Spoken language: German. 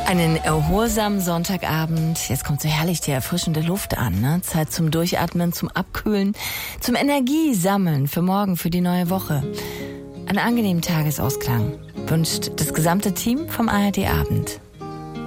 Einen erholsamen Sonntagabend. Jetzt kommt so herrlich die erfrischende Luft an, ne? Zeit zum Durchatmen, zum Abkühlen, zum Energiesammeln für morgen, für die neue Woche. Einen angenehmen Tagesausklang wünscht das gesamte Team vom ARD Abend.